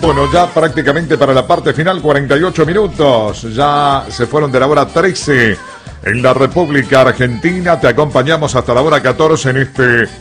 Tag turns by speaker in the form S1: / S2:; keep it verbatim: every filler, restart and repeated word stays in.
S1: Bueno, ya prácticamente para la parte final, cuarenta y ocho minutos. Ya se fueron de la hora trece en la República Argentina. Te acompañamos hasta la hora catorce en este